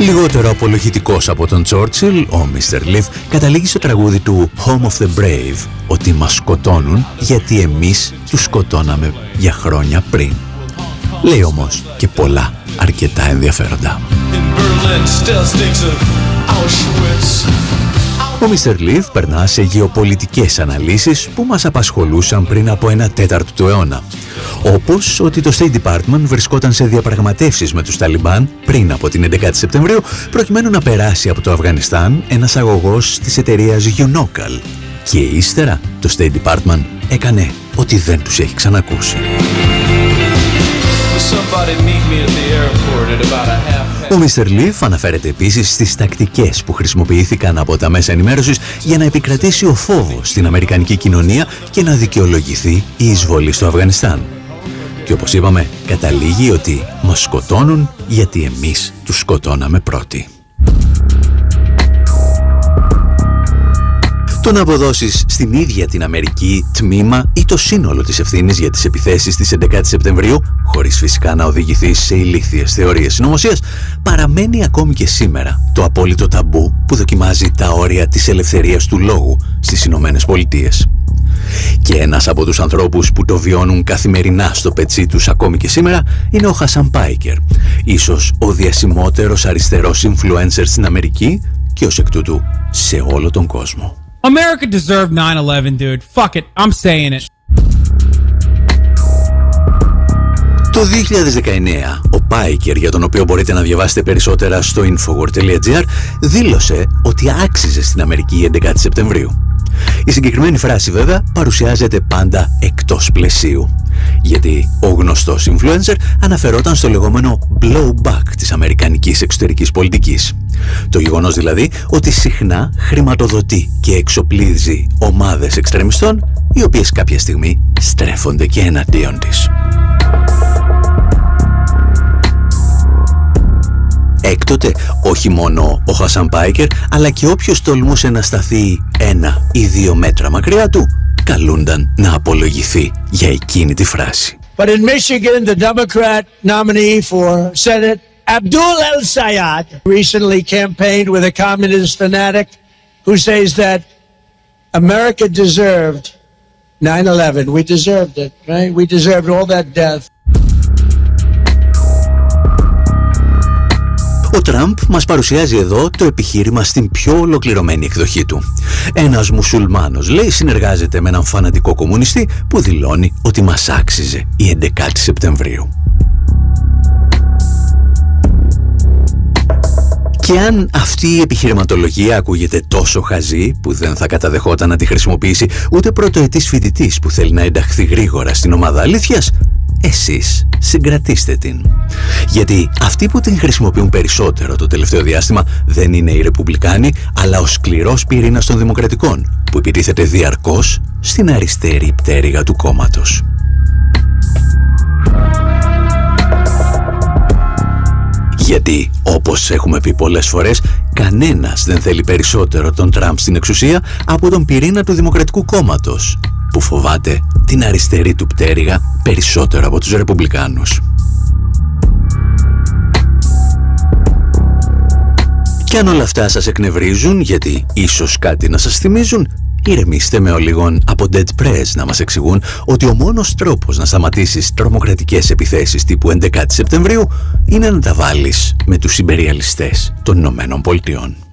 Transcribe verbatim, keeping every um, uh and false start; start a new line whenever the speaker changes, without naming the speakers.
Λιγότερο απολογητικός από τον Τσόρτσιλ, ο μίστερ Λιβ καταλήγει στο τραγούδι του Home of the Brave ότι μας σκοτώνουν γιατί εμείς τους σκοτώναμε για χρόνια πριν. Λέει όμως και πολλά αρκετά ενδιαφέροντα. Ο μίστερ Λιβ περνά σε γεωπολιτικές αναλύσεις που μας απασχολούσαν πριν από ένα τέταρτο του αιώνα. Όπως ότι το State Department βρισκόταν σε διαπραγματεύσεις με τους Ταλιμπάν πριν από την έντεκα Σεπτεμβρίου προκειμένου να περάσει από το Αφγανιστάν ένας αγωγός της εταιρείας Unocal. Και ύστερα το State Department έκανε ότι δεν τους έχει ξανακούσει. Ο μίστερ Λιβ αναφέρεται επίσης στις τακτικές που χρησιμοποιήθηκαν από τα μέσα ενημέρωσης για να επικρατήσει ο φόβος στην αμερικανική κοινωνία και να δικαιολογηθεί η εισβολή στο Αφγανιστάν. Και όπως είπαμε, καταλήγει ότι μας σκοτώνουν γιατί εμείς τους σκοτώναμε πρώτοι. Το να αποδώσεις στην ίδια την Αμερική τμήμα ή το σύνολο της ευθύνης για τις επιθέσεις της έντεκα Σεπτεμβρίου, χωρίς φυσικά να οδηγηθείς σε ηλίθιες θεωρίες συνωμοσίας, παραμένει ακόμη και σήμερα το απόλυτο ταμπού που δοκιμάζει τα όρια της ελευθερίας του λόγου στις Ηνωμένες Πολιτείες. Και ένας από τους ανθρώπους που το βιώνουν καθημερινά στο πετσί τους ακόμη και σήμερα είναι ο Χασάν Πάικερ, ίσως ο διασημότερος αριστερός influencer στην Αμερική και ως εκ τούτου σε όλο τον κόσμο.
America deserved nine eleven, dude. Fuck it, I'm saying it.
Το δύο χιλιάδες δεκαεννέα, ο Πάικερ, για τον οποίο μπορείτε να διαβάσετε περισσότερα στο infowar τελεία gr, δήλωσε ότι άξιζε στην Αμερική η έντεκα Σεπτεμβρίου. Η συγκεκριμένη φράση βέβαια παρουσιάζεται πάντα εκτός πλαισίου, γιατί ο γνωστός influencer αναφερόταν στο λεγόμενο blowback της αμερικανικής εξωτερικής πολιτικής. Το γεγονός δηλαδή ότι συχνά χρηματοδοτεί και εξοπλίζει ομάδες εξτρεμιστών, οι οποίες κάποια στιγμή στρέφονται και εναντίον της. Έκτοτε, όχι μόνο ο Χασάν Πάικερ, αλλά και όποιος τολμούσε να σταθεί ένα ή δύο μέτρα μακριά του, καλούνταν να απολογηθεί για εκείνη τη φράση.
But in Michigan, the Democrat nominee for Senate, Abdul El-Sayed, recently campaigned with a communist fanatic who says that America deserved nine eleven. We deserved it, right? We deserved all that death.
Ο Τραμπ μας παρουσιάζει εδώ το επιχείρημα στην πιο ολοκληρωμένη εκδοχή του. Ένας μουσουλμάνος, λέει, συνεργάζεται με έναν φανατικό κομμουνιστή που δηλώνει ότι μας άξιζε η έντεκα Σεπτεμβρίου. Και αν αυτή η επιχειρηματολογία ακούγεται τόσο χαζή που δεν θα καταδεχόταν να τη χρησιμοποιήσει ούτε πρωτοετής φοιτητής που θέλει να ενταχθεί γρήγορα στην ομάδα αλήθειας, εσείς συγκρατήστε την. Γιατί αυτοί που την χρησιμοποιούν περισσότερο το τελευταίο διάστημα δεν είναι οι Ρεπουμπλικάνοι, αλλά ο σκληρός πυρήνας των Δημοκρατικών, που επιτίθεται διαρκώς στην αριστερή πτέρυγα του κόμματος. Γιατί, όπως έχουμε πει πολλές φορές, κανένας δεν θέλει περισσότερο τον Τραμπ στην εξουσία από τον πυρήνα του Δημοκρατικού Κόμματος, που φοβάται την αριστερή του πτέρυγα περισσότερο από τους Ρεπουμπλικάνους. Και αν όλα αυτά σας εκνευρίζουν, γιατί ίσως κάτι να σας θυμίζουν, ηρεμήστε με ολίγων από Dead Press να μας εξηγούν ότι ο μόνος τρόπος να σταματήσεις τρομοκρατικές επιθέσεις τύπου έντεκα Σεπτεμβρίου είναι να τα βάλεις με τους ιμπεριαλιστές των Ηνωμένων Πολιτειών.